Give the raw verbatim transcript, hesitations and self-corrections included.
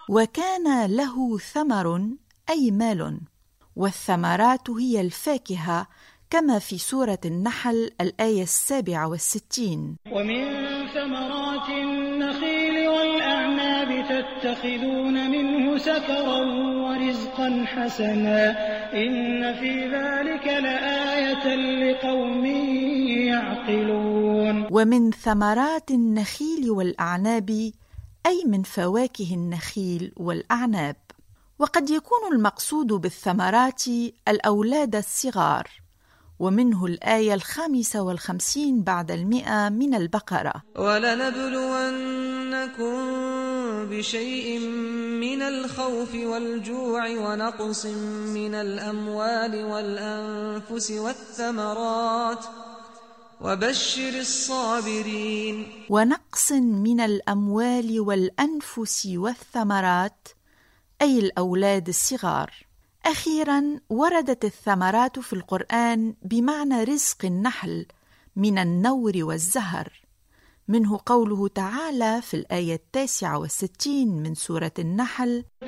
وكان له ثمر أي مال، والثمرات هي الفاكهة كما في سورة النحل الآية السابعة والستين. ومن ثمرات النخيل والأعناب تتخذون منه سكرا ورزقا حسنا إن في ذلك لآية لقوم يعقلون. ومن ثمرات النخيل والأعناب أي من فواكه النخيل والأعناب. وقد يكون المقصود بالثمرات الأولاد الصغار، ومنه الآية الخامسة والخمسين بعد المئة من البقرة: ولنبلونكم بشيء من الخوف والجوع ونقص من الأموال والأنفس والثمرات وبشر الصابرين. ونقص من الأموال والأنفس والثمرات أي الأولاد الصغار. أخيراً، وردت الثمرات في القرآن بمعنى رزق النحل من النور والزهر، منه قوله تعالى في الآية التاسعة والستين من سورة النحل: